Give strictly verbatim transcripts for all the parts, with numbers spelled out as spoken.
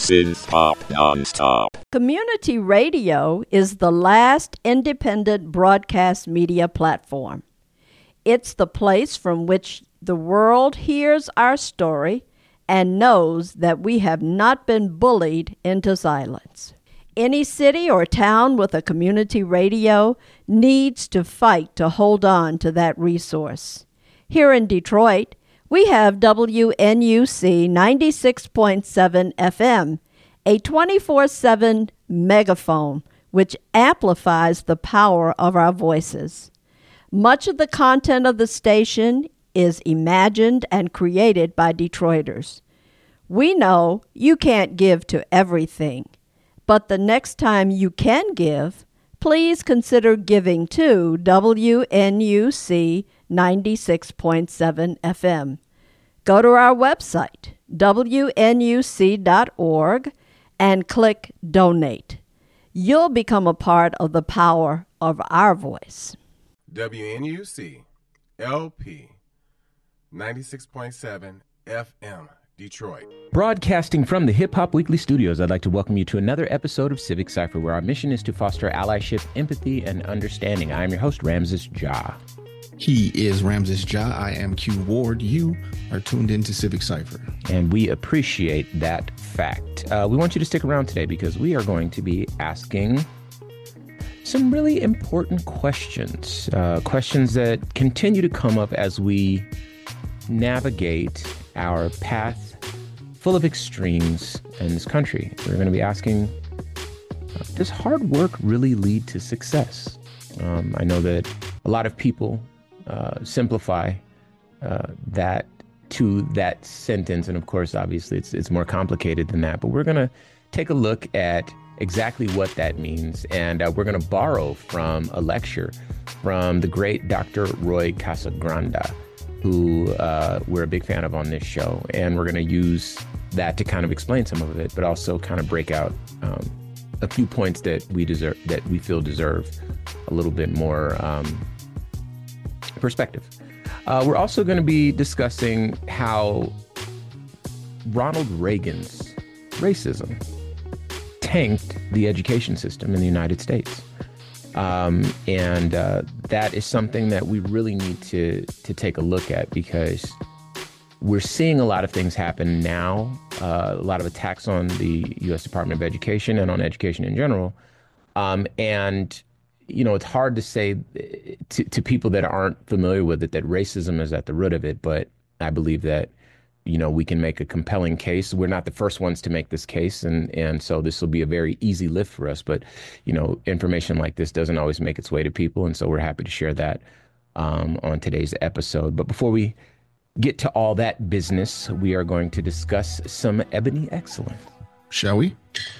Synth Pop Nonstop. Community radio is the last independent broadcast media platform. It's the place from which the world hears our story and knows that we have not been bullied into silence. Any city or town with a community radio needs to fight to hold on to that resource. Here in Detroit, we have W N U C ninety-six point seven F M, a twenty-four seven megaphone which amplifies the power of our voices. Much of the content of the station is imagined and created by Detroiters. We know you can't give to everything, but the next time you can give, please consider giving to W N U C ninety-six point seven F M. Go to our website, W N U C dot org, and click Donate. You'll become a part of the power of our voice. W N U C L P ninety-six point seven F M, Detroit. Broadcasting from the Hip Hop Weekly studios, I'd like to welcome you to another episode of Civic Cypher, where our mission is to foster allyship, empathy, and understanding. I am your host, Ramses Ja. He is Ramses Ja. I am Q Ward. You are tuned into Civic Cypher. And we appreciate that fact. Uh, we want you to stick around today because we are going to be asking some really important questions. Uh, questions that continue to come up as we navigate our path full of extremes in this country. We're going to be asking, uh, does hard work really lead to success? Um, I know that a lot of people uh, simplify uh, that to that sentence. And of course, obviously, it's, it's more complicated than that. But we're going to take a look at exactly what that means. And uh, we're going to borrow from a lecture from the great Doctor Roy Casagranda, who uh, we're a big fan of on this show. And we're going to use that to kind of explain some of it, but also kind of break out um, a few points that we deserve, that we feel deserve a little bit more um, perspective. Uh, we're also going to be discussing how Ronald Reagan's racism tanked the education system in the United States. Um, and uh, that is something that we really need to to take a look at, because we're seeing a lot of things happen now, uh, a lot of attacks on the U S Department of Education and on education in general. Um, and, you know, it's hard to say to, to people that aren't familiar with it that racism is at the root of it. But I believe that, you know, we can make a compelling case. We're not the first ones to make this case. And, and so this will be a very easy lift for us. But, you know, information like this doesn't always make its way to people. And so we're happy to share that um, on today's episode. But before we get to all that business, we are going to discuss some Ebony Excellence. Shall we?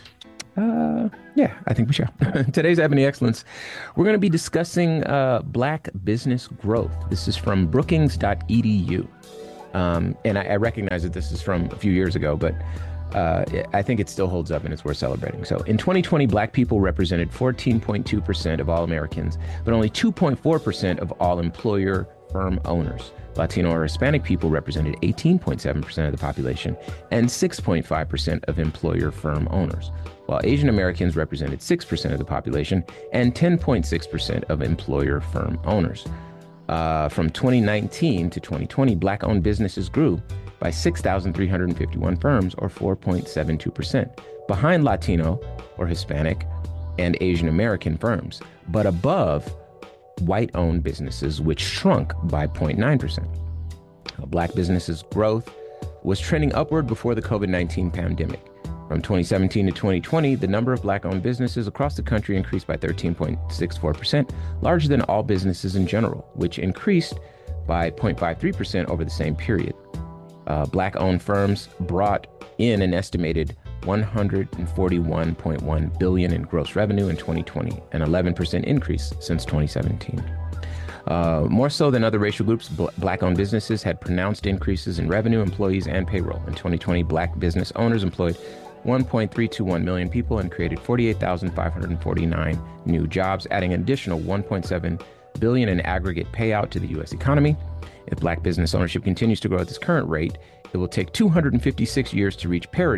Uh, yeah, I think we shall. Today's Ebony Excellence, we're going to be discussing uh, Black business growth. This is from Brookings dot E D U. Um, and I, I recognize that this is from a few years ago, but uh, I think it still holds up and it's worth celebrating. So in twenty twenty, Black people represented fourteen point two percent of all Americans, but only two point four percent of all employer firm owners. Latino or Hispanic people represented eighteen point seven percent of the population and six point five percent of employer firm owners, while Asian Americans represented six percent of the population and ten point six percent of employer firm owners. Uh, from twenty nineteen to twenty twenty, Black-owned businesses grew by six thousand three hundred fifty-one firms, or four point seven two percent, behind Latino or Hispanic and Asian American firms, but above white-owned businesses, which shrunk by zero point nine percent. Black businesses' growth was trending upward before the COVID nineteen pandemic. From twenty seventeen to twenty twenty, the number of Black-owned businesses across the country increased by thirteen point six four percent, larger than all businesses in general, which increased by zero point five three percent over the same period. Uh, Black-owned firms brought in an estimated one hundred forty-one point one billion dollars in gross revenue in twenty twenty, an eleven percent increase since twenty seventeen. Uh, more so than other racial groups, bl- Black-owned businesses had pronounced increases in revenue, employees, and payroll. In twenty twenty, Black business owners employed one point three two one million people and created forty-eight thousand five hundred forty-nine new jobs, adding an additional one point seven billion dollars in aggregate payout to the U S economy. If Black business ownership continues to grow at this current rate, it will take two hundred fifty-six years to reach parity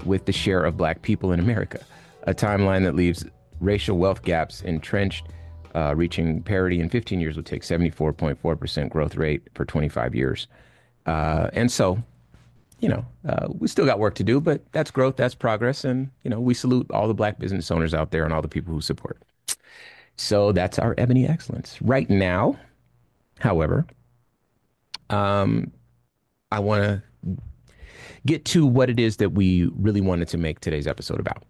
with the share of black people in America, a timeline that leaves racial wealth gaps entrenched. Uh, reaching parity in fifteen years would take seventy-four point four percent growth rate for twenty-five years. Uh, and so, you know, uh, we still got work to do, but that's growth, that's progress. And, you know, we salute all the black business owners out there and all the people who support. So that's our Ebony Excellence. Right now, however, um, I want to get to what it is that we really wanted to make today's episode about.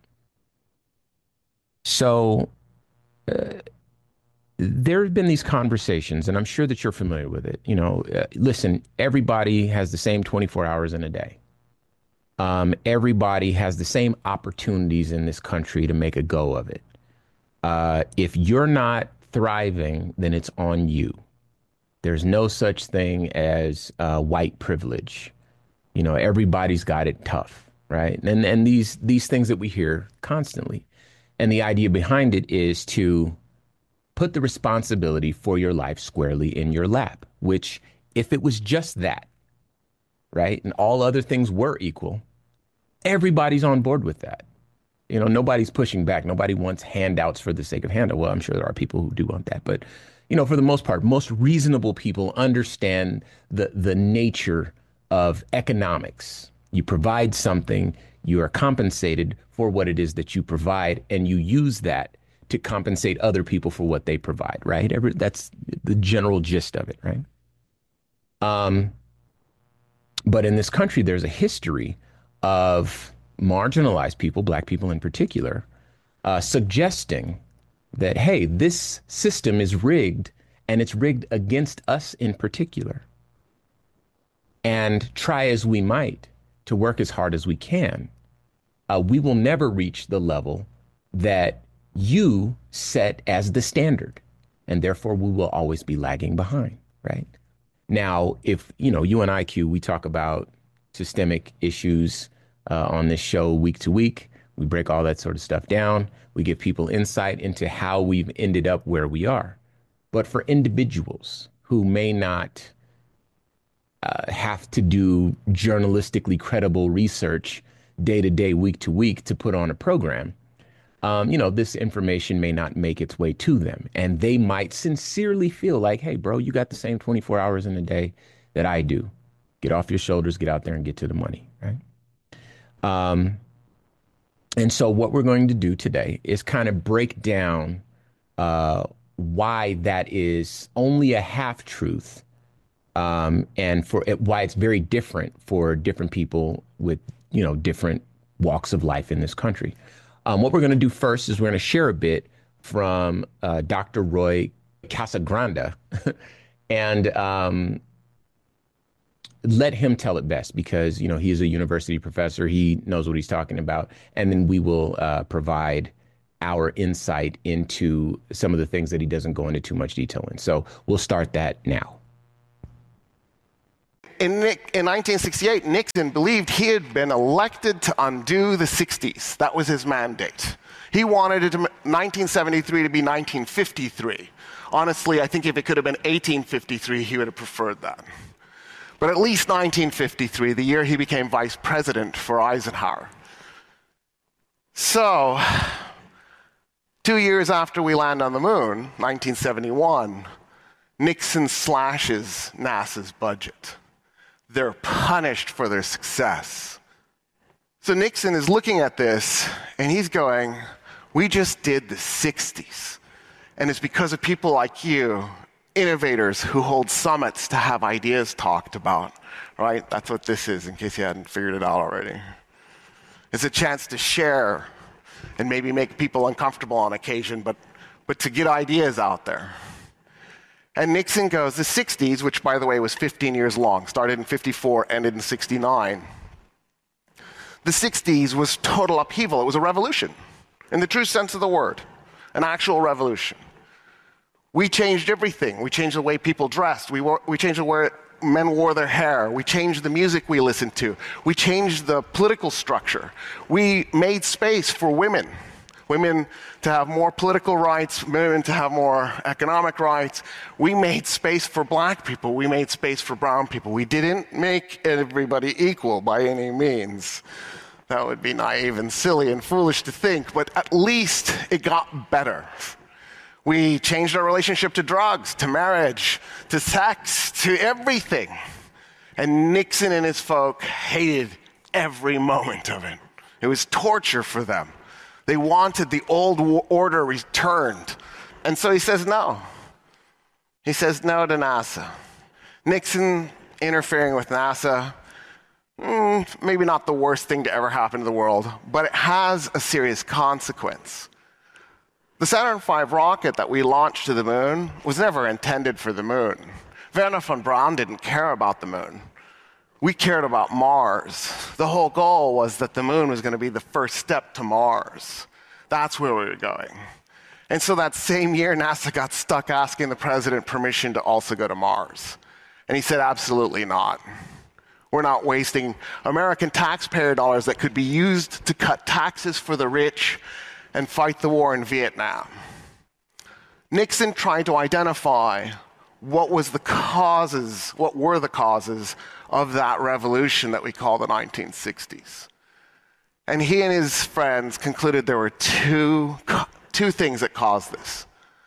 So, uh, there have been these conversations, and I'm sure that you're familiar with it. You know, uh, listen, everybody has the same twenty-four hours in a day. Um, everybody has the same opportunities in this country to make a go of it. Uh, if you're not thriving, then it's on you. There's no such thing as uh, white privilege. You know, everybody's got it tough, right? And and these these things that we hear constantly. And the idea behind it is to put the responsibility for your life squarely in your lap, which if it was just that, right, and all other things were equal, everybody's on board with that. You know, nobody's pushing back. Nobody wants handouts for the sake of handout. Well, I'm sure there are people who do want that. But, you know, for the most part, most reasonable people understand the, the nature of economics. You provide something, you are compensated for what it is that you provide, and you use that to compensate other people for what they provide, right? Every, that's the general gist of it, right? Um, but in this country, there's a history of marginalized people, black people in particular, uh, suggesting that, hey, this system is rigged, and it's rigged against us in particular. And try as we might to work as hard as we can, uh, we will never reach the level that you set as the standard, and therefore we will always be lagging behind, right? Now, if, you know, you and I Q, we talk about systemic issues uh, on this show week to week. We break all that sort of stuff down. We give people insight into how we've ended up where we are. But for individuals who may not uh, have to do journalistically credible research day to day, week to week to put on a program, Um, you know, this information may not make its way to them, and they might sincerely feel like, hey, bro, you got the same twenty-four hours in a day that I do. Get off your shoulders, get out there and get to the money, right? Um, and so what we're going to do today is kind of break down uh, why that is only a half truth, um, and for it, why it's very different for different people with, you know, different walks of life in this country. Um, what we're going to do first is we're going to share a bit from uh, Doctor Roy Casagrande and um, let him tell it best because, you know, he is a university professor. He knows what he's talking about. And then we will uh, provide our insight into some of the things that he doesn't go into too much detail in. So we'll start that now. In, Nick, in nineteen sixty-eight, Nixon believed he had been elected to undo the sixties. That was his mandate. He wanted it to, nineteen seventy-three to be nineteen fifty-three. Honestly, I think if it could have been eighteen fifty-three, he would have preferred that. But at least nineteen fifty-three, the year he became vice president for Eisenhower. So, two years after we land on the moon, nineteen seventy-one, Nixon slashes NASA's budget. They're punished for their success. So Nixon is looking at this, and he's going, we just did the sixties. And it's because of people like you, innovators who hold summits to have ideas talked about, right? That's what this is, in case you hadn't figured it out already. It's a chance to share and maybe make people uncomfortable on occasion, but, but to get ideas out there. And Nixon goes, the sixties, which by the way was fifteen years long, started in fifty-four, ended in sixty-nine. The sixties was total upheaval. It was a revolution, in the true sense of the word, an actual revolution. We changed everything. We changed the way people dressed. We, wore, we changed the way men wore their hair. We changed the music we listened to. We changed the political structure. We made space for women. Women to have more political rights, women to have more economic rights. We made space for black people. We made space for brown people. We didn't make everybody equal by any means. That would be naive and silly and foolish to think, but at least it got better. We changed our relationship to drugs, to marriage, to sex, to everything. And Nixon and his folk hated every moment of it. It was torture for them. They wanted the old order returned. And so he says no. He says no to NASA. Nixon interfering with NASA, mm, maybe not the worst thing to ever happen to the world, but it has a serious consequence. The Saturn five rocket that we launched to the moon was never intended for the moon. Wernher von Braun didn't care about the moon. We cared about Mars. The whole goal was that the moon was going to be the first step to Mars. That's where we were going. And so that same year, NASA got stuck asking the president permission to also go to Mars. And he said, absolutely not. We're not wasting American taxpayer dollars that could be used to cut taxes for the rich and fight the war in Vietnam. Nixon tried to identify what was the causes, what were the causes of that revolution that we call the nineteen sixties. And he and his friends concluded there were two, two things that caused this.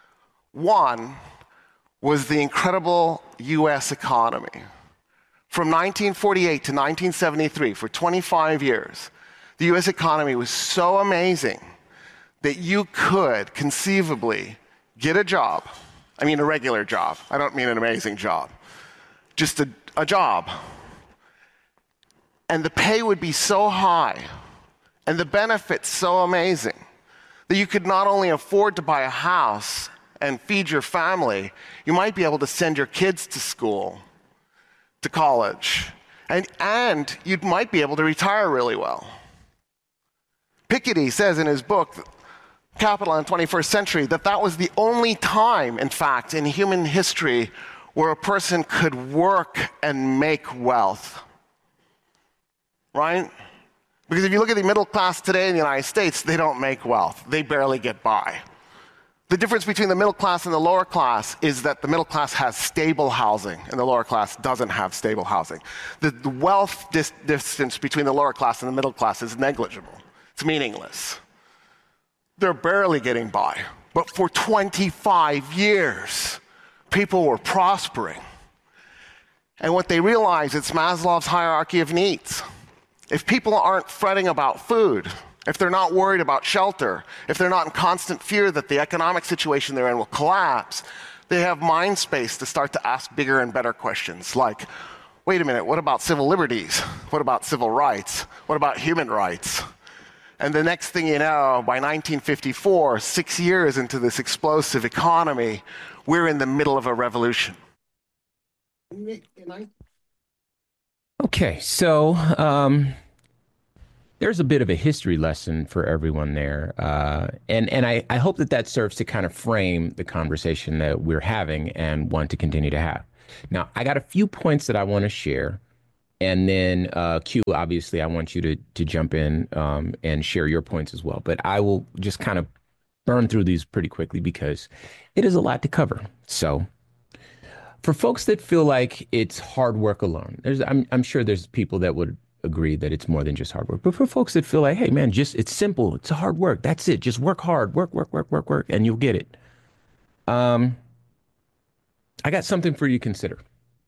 One was the incredible U S economy. From nineteen forty-eight to nineteen seventy-three, for twenty-five years, the U S economy was so amazing that you could conceivably get a job. I mean a regular job. I don't mean an amazing job. Just a, a job. And the pay would be so high and the benefits so amazing that you could not only afford to buy a house and feed your family, you might be able to send your kids to school, to college, and, and you might be able to retire really well. Piketty says in his book, Capital in the twenty-first century, that that was the only time, in fact, in human history where a person could work and make wealth. Right? Because if you look at the middle class today in the United States, they don't make wealth. They barely get by. The difference between the middle class and the lower class is that the middle class has stable housing and the lower class doesn't have stable housing. The, the wealth dis- distance between the lower class and the middle class is negligible. It's meaningless. They're barely getting by. But for twenty-five years, people were prospering. And what they realized, it's Maslow's hierarchy of needs. If people aren't fretting about food, if they're not worried about shelter, if they're not in constant fear that the economic situation they're in will collapse, they have mind space to start to ask bigger and better questions like, wait a minute, what about civil liberties? What about civil rights? What about human rights? And the next thing you know, by nineteen fifty-four, six years into this explosive economy, we're in the middle of a revolution. Okay, so um, there's a bit of a history lesson for everyone there. Uh, and and I, I hope that that serves to kind of frame the conversation that we're having and want to continue to have. Now, I got a few points that I want to share. And then, uh, Q, obviously, I want you to to jump in um, and share your points as well. But I will just kind of burn through these pretty quickly because it is a lot to cover. So for folks that feel like it's hard work alone, there's I'm, I'm sure there's people that would agree that it's more than just hard work. But for folks that feel like, hey, man, just it's simple. It's hard work. That's it. Just work hard. Work, work, work, work, work, and you'll get it. Um, I got something for you to consider.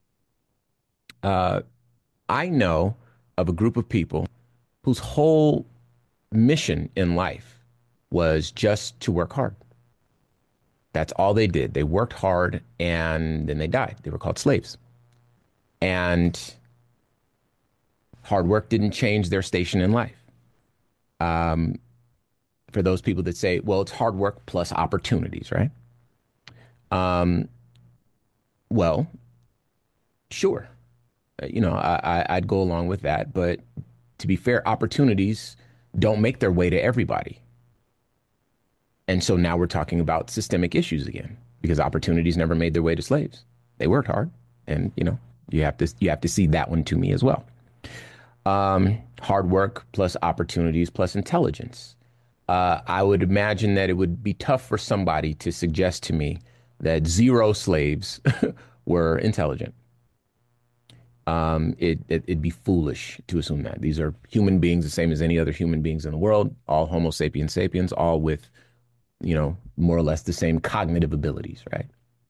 Uh. I know of a group of people whose whole mission in life was just to work hard. That's all they did. They worked hard and then they died. They were called slaves. And hard work didn't change their station in life. Um, for those people that say, well, it's hard work plus opportunities, right? Um, well, sure. You know, I, I'd go along with that. But to be fair, opportunities don't make their way to everybody. And so now we're talking about systemic issues again, because opportunities never made their way to slaves. They worked hard. And, you know, you have to you have to see that one to me as well. Um, hard work plus opportunities plus intelligence. Uh, I would imagine that it would be tough for somebody to suggest to me that zero slaves were intelligent. Um, it, it, it'd be foolish to assume that. These are human beings, the same as any other human beings in the world, all Homo sapiens sapiens, all with, you know, more or less the same cognitive abilities, right?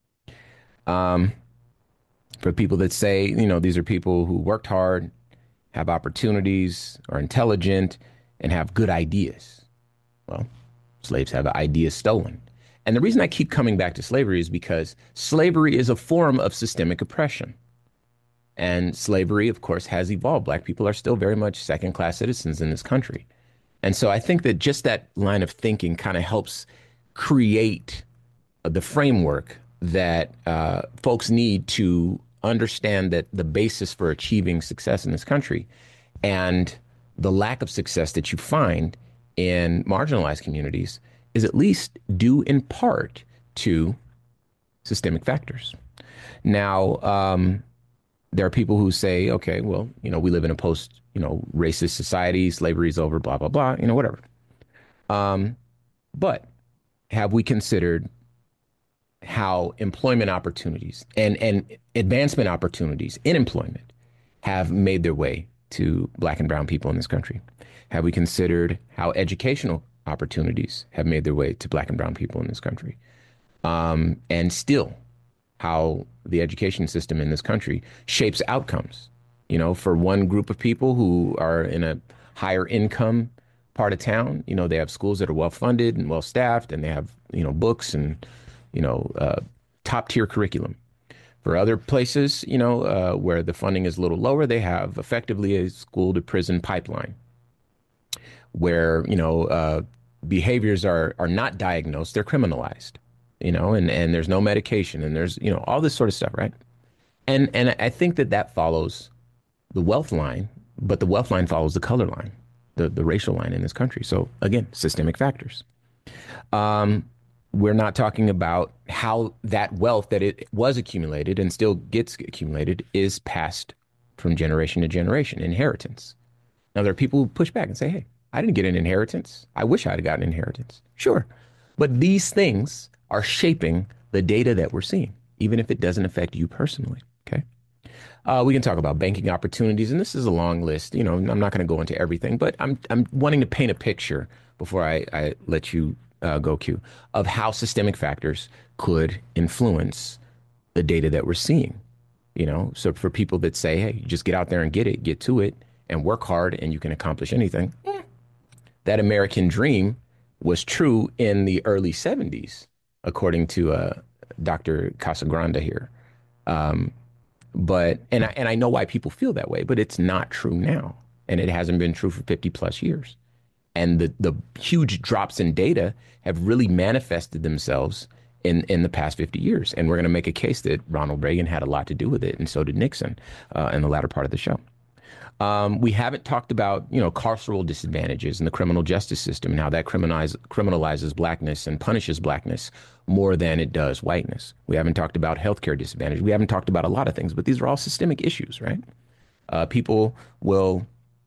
Um, for people that say, you know, these are people who worked hard, have opportunities, are intelligent, and have good ideas. Well, slaves have ideas stolen. And the reason I keep coming back to slavery is because slavery is a form of systemic oppression. And slavery, of course, has evolved. Black people are still very much second-class citizens in this country. And so I think that just that line of thinking kind of helps create the framework that uh, folks need to understand that the basis for achieving success in this country and the lack of success that you find in marginalized communities is at least due in part to systemic factors. Now, um, there are people who say, okay, well, you know, we live in a post, you know, racist society, slavery is over, blah, blah, blah, you know, whatever. Um, but have we considered how employment opportunities and, and advancement opportunities in employment have made their way to Black and brown people in this country? Have we considered how educational opportunities have made their way to Black and brown people in this country? Um, and still, how the education system in this country shapes outcomes, you know, for one group of people who are in a higher income part of town. You know, they have schools that are well funded and well staffed, and they have, you know, books and, you know, uh, top tier curriculum. For other places, you know, uh, where the funding is a little lower, they have effectively a school to prison pipeline where, you know, uh, behaviors are are not diagnosed, they're criminalized. You know, and, and there's no medication, and there's, you know, all this sort of stuff, right? And and I think that that follows the wealth line, but the wealth line follows the color line, the, the racial line in this country. So again, systemic factors. Um, we're not talking about how that wealth that it was accumulated and still gets accumulated is passed from generation to generation, inheritance. Now, there are people who push back and say, hey, I didn't get an inheritance. I wish I'd gotten an inheritance. Sure. But these things are shaping the data that we're seeing, even if it doesn't affect you personally, okay? Uh, we can talk about banking opportunities, and this is a long list. You know, I'm not going to go into everything, but I'm I'm wanting to paint a picture before I, I let you uh, go, Q, of how systemic factors could influence the data that we're seeing, you know? So for people that say, hey, just get out there and get it, get to it, and work hard, and you can accomplish anything, eh, that American dream was true in the early seventies. According to uh, Doctor Casagrande here. Um, but, and I, and I know why people feel that way, but it's not true now. And it hasn't been true for fifty plus years. And the, the huge drops in data have really manifested themselves in, in the past fifty years. And we're going to make a case that Ronald Reagan had a lot to do with it, and so did Nixon uh, in the latter part of the show. Um, we haven't talked about, you know, carceral disadvantages in the criminal justice system and how that criminalize, criminalizes blackness and punishes blackness more than it does whiteness. We haven't talked about healthcare disadvantage. We haven't talked about a lot of things, but these are all systemic issues, right? Uh, people will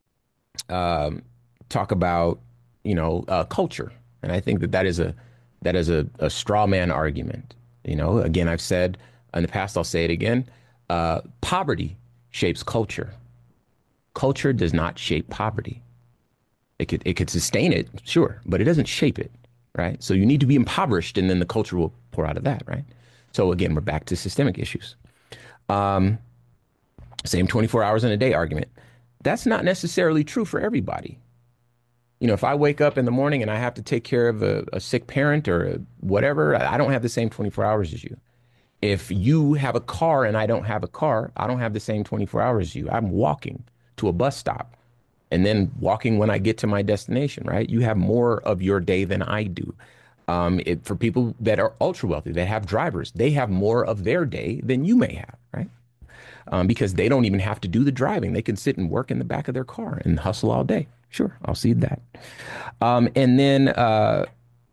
um, talk about, you know, uh, culture. And I think that that is a that is a, a straw man argument. You know, again, I've said in the past, I'll say it again. Uh, poverty shapes culture. Culture does not shape poverty. It could it could sustain it, sure, but it doesn't shape it, right? So you need to be impoverished, and then the culture will pour out of that, right? So again, we're back to systemic issues. Um, same twenty-four hours in a day argument. That's not necessarily true for everybody. You know, if I wake up in the morning and I have to take care of a, a sick parent or a whatever, I don't have the same twenty-four hours as you. If you have a car and I don't have a car, I don't have the same twenty-four hours as you. I'm walking to a bus stop and then walking when I get to my destination, right? You have more of your day than I do. Um, it, for people that are ultra wealthy, that have drivers, they have more of their day than you may have, right? Um, because they don't even have to do the driving. They can sit and work in the back of their car and hustle all day. Sure, I'll see that. Um, and then uh,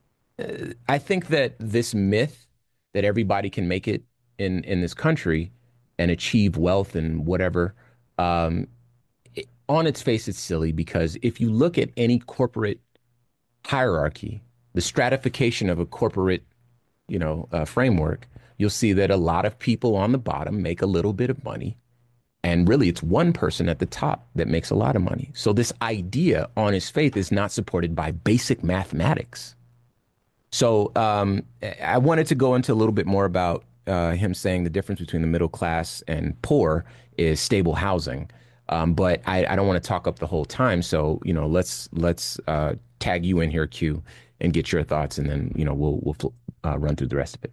I think that this myth that everybody can make it in, in this country and achieve wealth and whatever, um, on its face, it's silly, because if you look at any corporate hierarchy, the stratification of a corporate, you know, uh, framework, you'll see that a lot of people on the bottom make a little bit of money And really, it's one person at the top that makes a lot of money. So this idea, honest faith, is not supported by basic mathematics. So um, I wanted to go into a little bit more about uh, him saying the difference between the middle class and poor is stable housing. Um, but I, I don't want to talk up the whole time. So, you know, let's let's uh, tag you in here, Q, and get your thoughts. And then, you know, we'll we'll uh, run through the rest of it.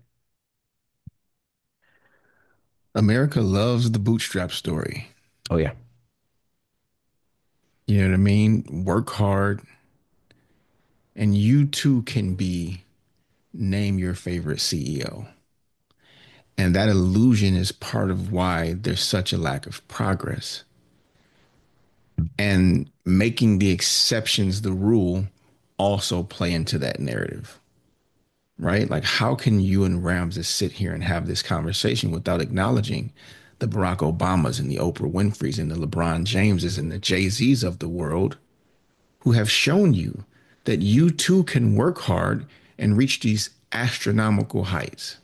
America loves the bootstrap story. Oh, yeah. You know what I mean? Work hard. And you too can be, name your favorite C E O. And that illusion is part of why there's such a lack of progress. And making the exceptions the rule also play into that narrative, right? Like, how can you and Ramses sit here and have this conversation without acknowledging the Barack Obamas and the Oprah Winfreys and the LeBron Jameses and the Jay-Z's of the world who have shown you that you too can work hard and reach these astronomical heights?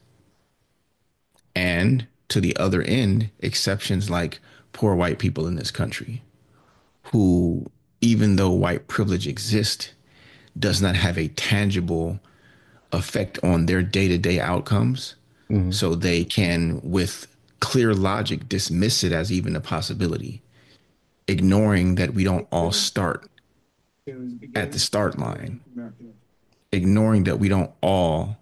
And to the other end, exceptions like poor white people in this country, who, even though white privilege exists, does not have a tangible effect on their day-to-day outcomes. Mm-hmm. So they can, with clear logic, dismiss it as even a possibility, ignoring that we don't all start at the start line, ignoring that we don't all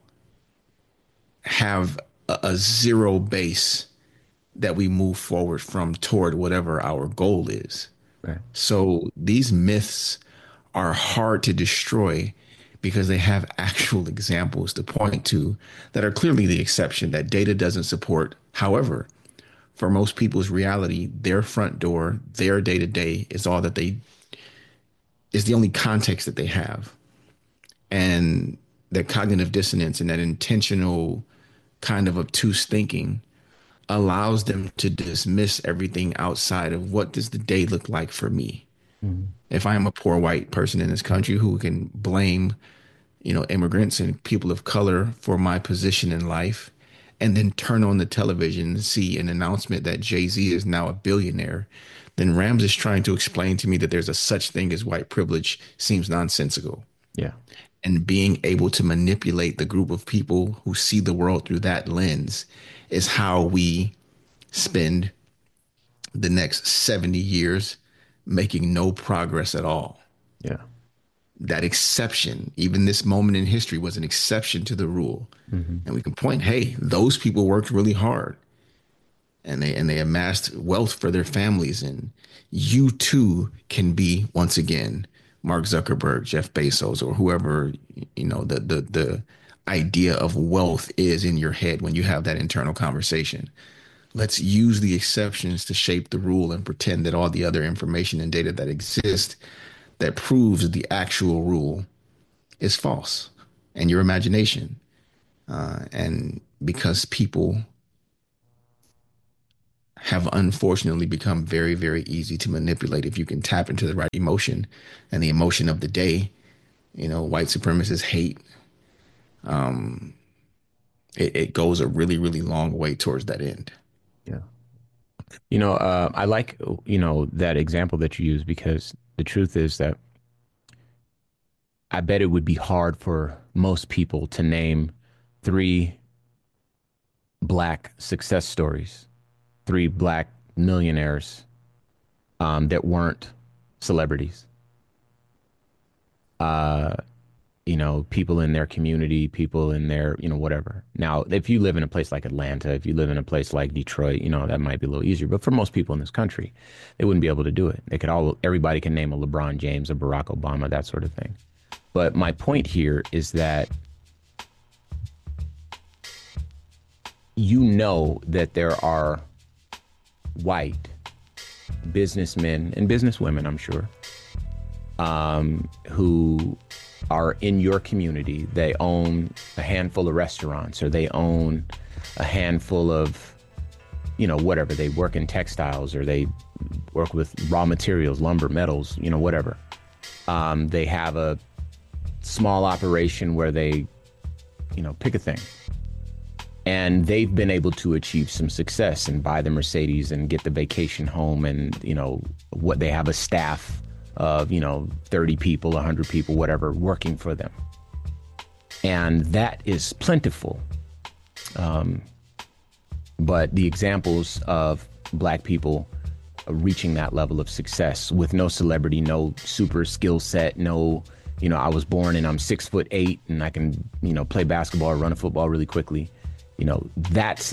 have a, a zero base that we move forward from toward whatever our goal is. Right. So these myths are hard to destroy because they have actual examples to point to that are clearly the exception that data doesn't support. However, for most people's reality, their front door, their day to day is all that they is the only context that they have. And that cognitive dissonance and that intentional kind of obtuse thinking allows them to dismiss everything outside of what does the day look like for me. Mm-hmm. If I am a poor white person in this country who can blame, you know, immigrants and people of color for my position in life, and then turn on the television and see an announcement that Jay-Z is now a billionaire, then Ramses trying to explain to me that there's a such thing as white privilege seems nonsensical. Yeah. And being able to manipulate the group of people who see the world through that lens is how we spend the next seventy years making no progress at all. Yeah. That exception, even this moment in history, was an exception to the rule. Mm-hmm. And we can point, hey, those people worked really hard and they and they amassed wealth for their families. And you too can be, once again, Mark Zuckerberg, Jeff Bezos, or whoever, you know, the the the idea of wealth is in your head when you have that internal conversation. Let's use the exceptions to shape the rule and pretend that all the other information and data that exists that proves the actual rule is false and your imagination. Uh, and because people have unfortunately become very, very easy to manipulate if you can tap into the right emotion and the emotion of the day, you know, white supremacists hate, um, it, it goes a really, really long way towards that end. Yeah. You know, uh, I like, you know, that example that you use, because the truth is that I bet it would be hard for most people to name three black success stories, three black millionaires um, that weren't celebrities. Uh, you know, people in their community, people in their, you know, whatever. Now, if you live in a place like Atlanta, if you live in a place like Detroit, you know, that might be a little easier. But for most people in this country, they wouldn't be able to do it. They could all, everybody can name a LeBron James, a Barack Obama, that sort of thing. But my point here is that you know that there are white businessmen and businesswomen, I'm sure, um, who are in your community. They own a handful of restaurants, or they own a handful of, you know, whatever. They work in textiles, or they work with raw materials, lumber, metals, you know, whatever. Um, they have a small operation where they, you know, pick a thing. And they've been able to achieve some success and buy the Mercedes and get the vacation home, and, you know, what they have a staff of, you know, thirty people, one hundred people, whatever, working for them. And that is plentiful. Um, but the examples of Black people reaching that level of success with no celebrity, no super skill set, no, you know, I was born and I'm six foot eight and I can, you know, play basketball or run a football really quickly. You know, that's,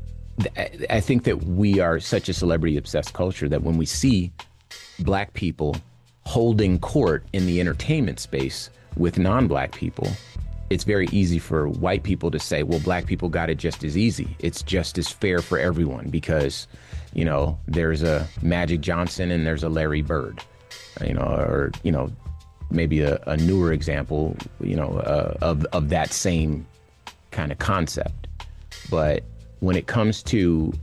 I think that we are such a celebrity obsessed culture that when we see Black people holding court in the entertainment space with non-Black people, it's very easy for white people to say, well, Black people got it just as easy. It's just as fair for everyone because, you know, there's a Magic Johnson and there's a Larry Bird, you know, or, you know, maybe a, a newer example, you know, uh, of, of that same kind of concept. But when it comes to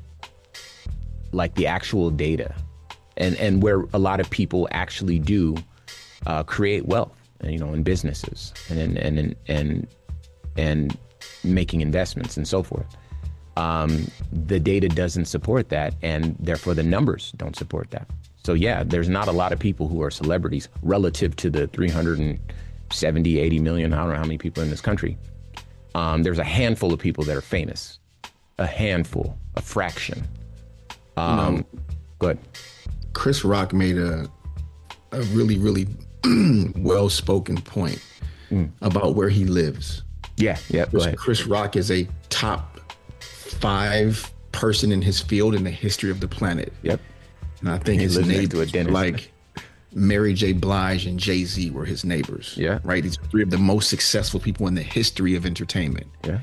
like the actual data and, and where a lot of people actually do uh, create wealth, you know, in businesses and and and and, and making investments and so forth, um, the data doesn't support that, and therefore the numbers don't support that. So yeah, there's not a lot of people who are celebrities relative to the three hundred seventy, eighty million, I don't know how many people in this country. Um, there's a handful of people that are famous, a handful, a fraction. Um, no. Go ahead. Chris Rock made a a really, really well-spoken point mm. about where he lives. Yeah, yeah. Go Chris, ahead. Chris Rock is a top five person in his field in the history of the planet. Yep. And I think he his neighbors, dinner, like Mary J. Blige and Jay-Z, were his neighbors. Yeah. Right. These are three of the most successful people in the history of entertainment. Yeah.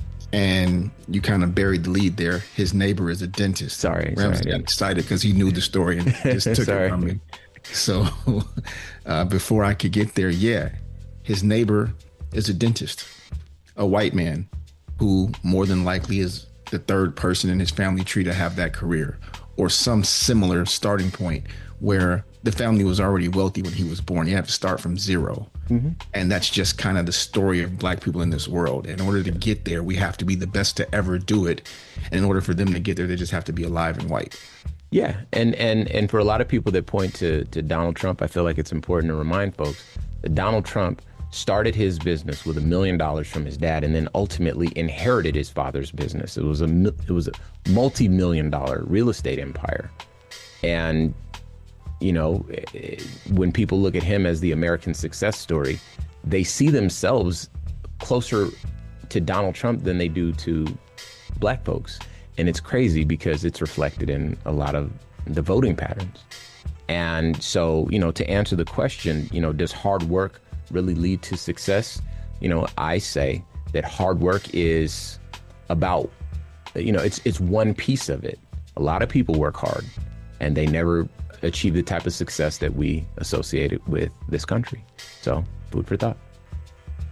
And you kind of buried the lead there. His neighbor is a dentist. Sorry. Ramsey sorry, got excited because he knew the story and just took it from me. So uh, before I could get there, yeah, his neighbor is a dentist, a white man who more than likely is the third person in his family tree to have that career or some similar starting point where the family was already wealthy when he was born. You have to start from zero. Mm-hmm. And that's just kind of the story of Black people in this world. In order to get there, we have to be the best to ever do it. And in order for them to get there, they just have to be alive and white. Yeah, and, and, and for a lot of people that point to, to Donald Trump, I feel like it's important to remind folks that Donald Trump started his business with a million dollars from his dad and then ultimately inherited his father's business. It was a, it was a multi-million dollar real estate empire. And, you know, when people look at him as the American success story, they see themselves closer to Donald Trump than they do to Black folks. And it's crazy because it's reflected in a lot of the voting patterns. And so, you know, to answer the question, you know, does hard work really lead to success? You know, I say that hard work is about, you know, it's it's one piece of it. A lot of people work hard and they never achieve the type of success that we associate with this country. So, food for thought.